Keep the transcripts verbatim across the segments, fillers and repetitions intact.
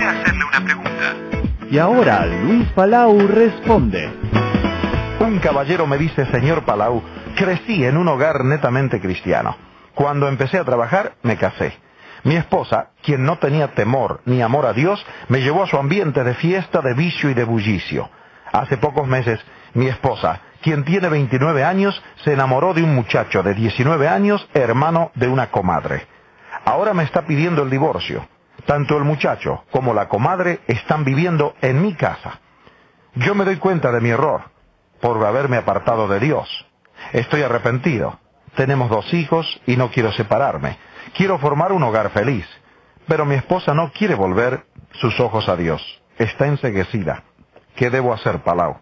¿Puede hacerle una pregunta? Y ahora Luis Palau responde. Un caballero me dice: señor Palau, crecí en un hogar netamente cristiano. Cuando empecé a trabajar, me casé. Mi esposa, quien no tenía temor ni amor a Dios, me llevó a su ambiente de fiesta, de vicio y de bullicio. Hace pocos meses, mi esposa, quien tiene veintinueve años, se enamoró de un muchacho de diecinueve años, hermano de una comadre. Ahora me está pidiendo el divorcio. Tanto el muchacho como la comadre están viviendo en mi casa. Yo me doy cuenta de mi error por haberme apartado de Dios. Estoy arrepentido. Tenemos dos hijos y no quiero separarme. Quiero formar un hogar feliz. Pero mi esposa no quiere volver sus ojos a Dios. Está enceguecida. ¿Qué debo hacer, Palau?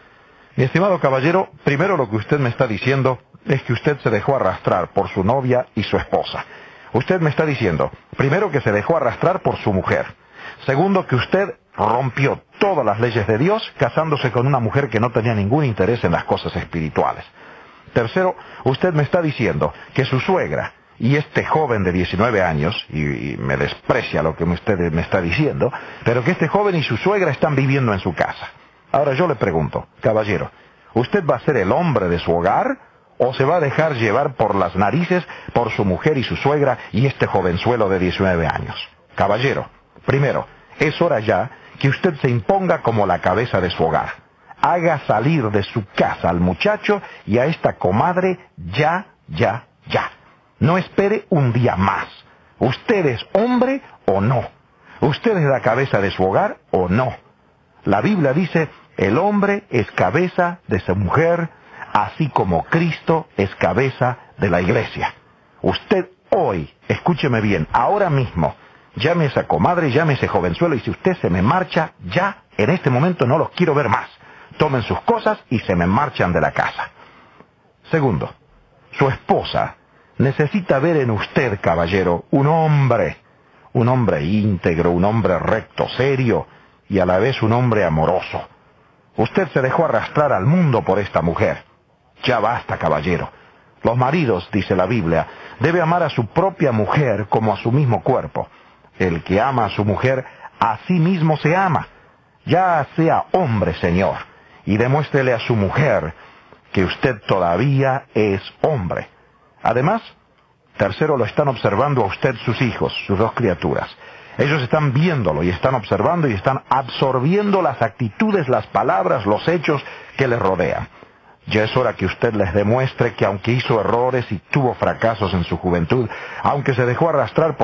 Mi estimado caballero, primero lo que usted me está diciendo es que usted se dejó arrastrar por su novia y su esposa. Usted me está diciendo, primero, que se dejó arrastrar por su mujer. Segundo, que usted rompió todas las leyes de Dios casándose con una mujer que no tenía ningún interés en las cosas espirituales. Tercero, usted me está diciendo que su suegra y este joven de diecinueve años, y, y me desprecia lo que usted me está diciendo, pero que este joven y su suegra están viviendo en su casa. Ahora yo le pregunto, caballero, ¿usted va a ser el hombre de su hogar o se va a dejar llevar por las narices por su mujer y su suegra y este jovenzuelo de diecinueve años? Caballero, primero, es hora ya que usted se imponga como la cabeza de su hogar. Haga salir de su casa al muchacho y a esta comadre ya, ya, ya. No espere un día más. ¿Usted es hombre o no? ¿Usted es la cabeza de su hogar o no? La Biblia dice, el hombre es cabeza de su mujer, así como Cristo es cabeza de la iglesia. Usted hoy, escúcheme bien, ahora mismo, llame a esa comadre, llame a ese jovenzuelo, y si usted se me marcha, ya, en este momento no los quiero ver más. Tomen sus cosas y se me marchan de la casa. Segundo, su esposa necesita ver en usted, caballero, un hombre, un hombre íntegro, un hombre recto, serio, y a la vez un hombre amoroso. Usted se dejó arrastrar al mundo por esta mujer. Ya basta, caballero. Los maridos, dice la Biblia, debe amar a su propia mujer como a su mismo cuerpo. El que ama a su mujer, a sí mismo se ama. Ya sea hombre, señor, y demuéstrele a su mujer que usted todavía es hombre. Además, tercero, lo están observando a usted sus hijos, sus dos criaturas. Ellos están viéndolo y están observando y están absorbiendo las actitudes, las palabras, los hechos que les rodean. Ya es hora que usted les demuestre que aunque hizo errores y tuvo fracasos en su juventud, aunque se dejó arrastrar por